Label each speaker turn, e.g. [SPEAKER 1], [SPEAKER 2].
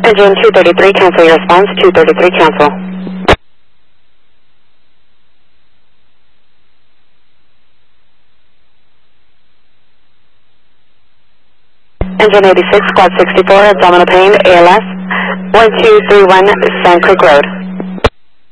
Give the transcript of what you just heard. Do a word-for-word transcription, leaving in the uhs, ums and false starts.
[SPEAKER 1] Engine two thirty-three, cancel your response. two thirty-three, cancel. Engine eighty-six, squad sixty-four, abdominal pain, A L S, one two three one Sand Creek Road.